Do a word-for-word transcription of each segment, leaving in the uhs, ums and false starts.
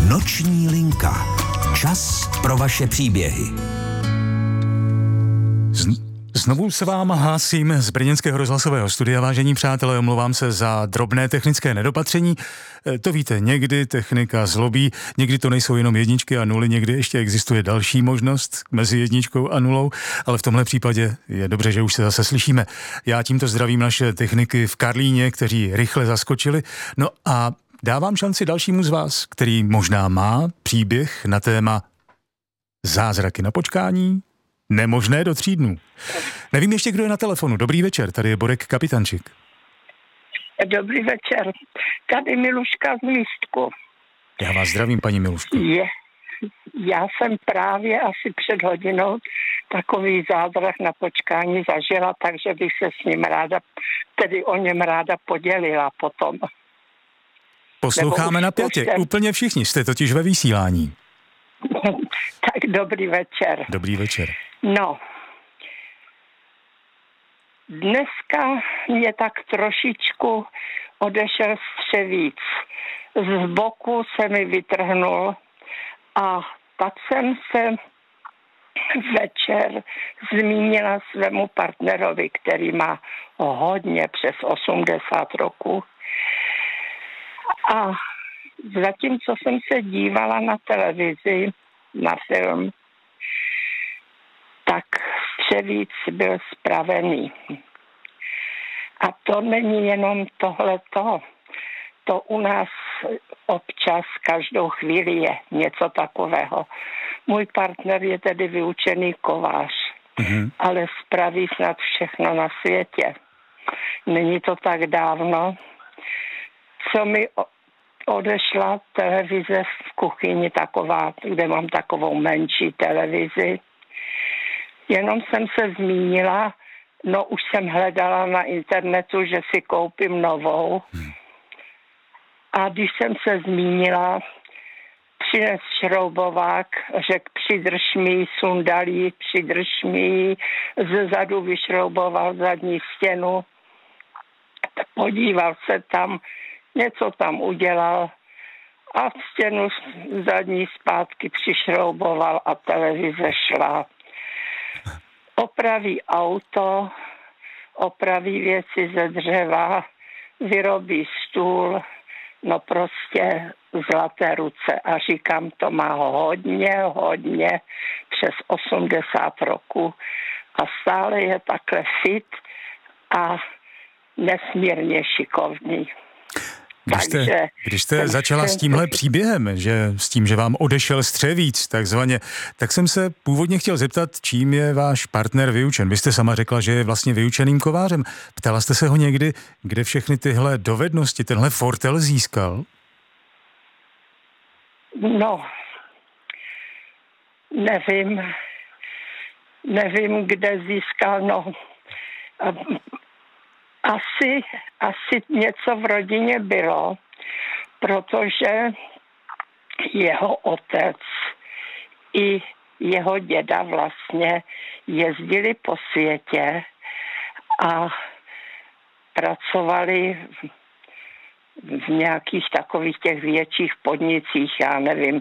Noční linka. Čas pro vaše příběhy. Znovu se vám hlásím z brněnského rozhlasového studia, vážení přátelé, omlouvám se za drobné technické nedopatření. To víte, někdy technika zlobí, někdy to nejsou jenom jedničky a nuly, někdy ještě existuje další možnost mezi jedničkou a nulou, ale v tomhle případě je dobře, že už se zase slyšíme. Já tímto zdravím naše techniky v Karlíně, kteří rychle zaskočili. No a dávám šanci dalšímu z vás, který možná má příběh na téma zázraky na počkání, nemožné do tří dnů. Nevím ještě, kdo je na telefonu. Dobrý večer, tady je Borek Kapitančík. Dobrý večer, tady Miluška z Lístku. Já vás zdravím, paní Miluško. Je, já jsem právě asi před hodinou takový zázrak na počkání zažila, takže bych se s ním ráda, tedy o něm ráda podělila potom. Posloucháme napjatě, jsem... úplně všichni, jste totiž ve vysílání. Tak dobrý večer. Dobrý večer. No, dneska mě tak trošičku odešel střevíc. Z boku se mi vytrhnul a tak jsem se večer zmínila svému partnerovi, který má hodně přes osmdesát roků. A zatímco jsem se dívala na televizi, na film, tak střevíc byl spravený. A to není jenom tohleto. To u nás občas každou chvíli je něco takového. Můj partner je tedy vyučený kovář, mm-hmm. ale spraví snad všechno na světě. Není to tak dávno, co mi odešla televize v kuchyni taková, kde mám takovou menší televizi. Jenom jsem se zmínila, no už jsem hledala na internetu, že si koupím novou. A když jsem se zmínila, přines šroubovák, řekl přidrž mi, sundal ji, přidrž mi, zezadu vyšrouboval zadní stěnu, podíval se tam, něco tam udělal a v stěnu zadní zpátky přišrouboval a televize šla. Opraví auto, opraví věci ze dřeva, vyrobí stůl, no prostě zlaté ruce. A říkám, to má hodně, hodně přes osmdesát roků a stále je takhle fit a nesmírně šikovný. Když jste, Takže, když jste začala s tímhle příběhem, že s tím, že vám odešel střevíc, takzvaně, tak jsem se původně chtěl zeptat, čím je váš partner vyučen. Vy jste sama řekla, že je vlastně vyučeným kovářem. Ptala jste se ho někdy, kde všechny tyhle dovednosti, tenhle fortel získal? No, nevím, nevím, kde získal, no... Asi, asi něco v rodině bylo, protože jeho otec i jeho děda vlastně jezdili po světě a pracovali v, v nějakých takových těch větších podnicích, já nevím,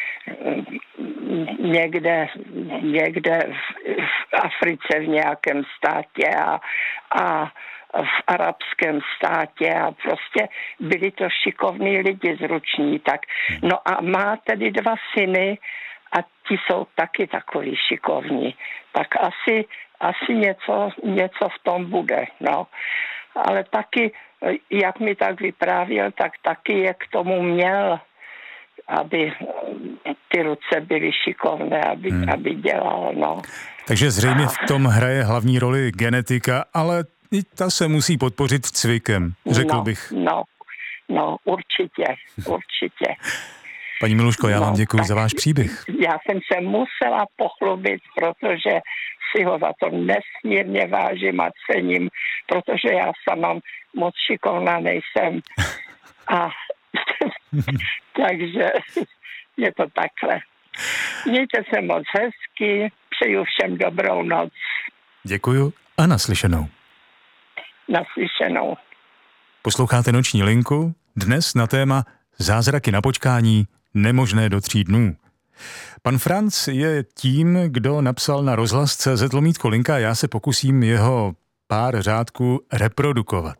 někde, někde v, v Africe v nějakém státě a, a v arabském státě a prostě byli to šikovní lidi zruční. Tak. No a má tedy dva syny a ti jsou taky takový šikovní. Tak asi, asi něco, něco v tom bude. No. Ale taky, jak mi tak vyprávěl, tak taky je k tomu měl, aby ty ruce byly šikovné, aby, hmm. aby dělal. No. Takže zřejmě v tom hraje hlavní roli genetika, ale i ta se musí podpořit cvikem, řekl no, bych. No, no, určitě, určitě. Paní Miluško, já no, vám děkuji za váš příběh. Já jsem se musela pochlubit, protože si ho za to nesmírně vážím a cením, protože já sama moc šikovná nejsem. A takže je to takhle. Mějte se moc hezky, přeju všem dobrou noc. Děkuju a naslyšenou. Naslyšenou. Posloucháte Noční linku, dnes na téma Zázraky na počkání, nemožné do tří dnů. Pan Franc je tím, kdo napsal na rozhlas tečka cé zet lomítko linka, já se pokusím jeho pár řádků reprodukovat.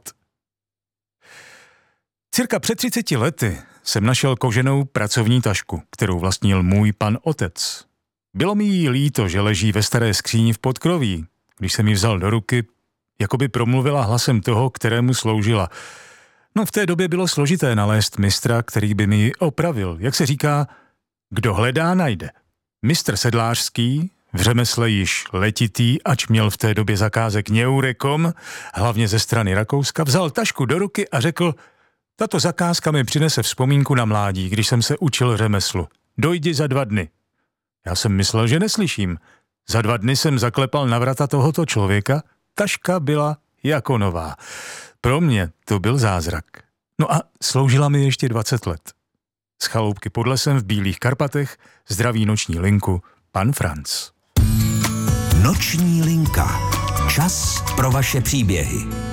Cirka před třiceti lety jsem našel koženou pracovní tašku, kterou vlastnil můj pan otec. Bylo mi jí líto, že leží ve staré skříni v podkroví. Když jsem ji vzal do ruky, jako by promluvila hlasem toho, kterému sloužila. No v té době bylo složité nalézt mistra, který by mi ji opravil. Jak se říká, kdo hledá, najde. Mistr sedlářský, v řemesle již letitý, ač měl v té době zakázek Neurekom, hlavně ze strany Rakouska, vzal tašku do ruky a řekl, tato zakázka mi přinese vzpomínku na mládí, když jsem se učil řemeslu. Dojdi za dva dny. Já jsem myslel, že neslyším. Za dva dny jsem zaklepal na vrata tohoto člověka, taška byla jako nová. Pro mě to byl zázrak. No a sloužila mi ještě dvacet let. Z chaloupky pod lesem v Bílých Karpatech zdraví noční linku pan Franc. Noční linka. Čas pro vaše příběhy.